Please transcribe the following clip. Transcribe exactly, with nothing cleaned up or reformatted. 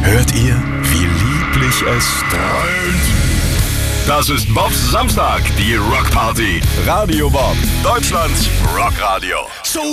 Hört ihr, wie lieblich es dröhnt? Das ist Bobs Samstag, die Rockparty. Radio Bob, Deutschlands Rockradio. So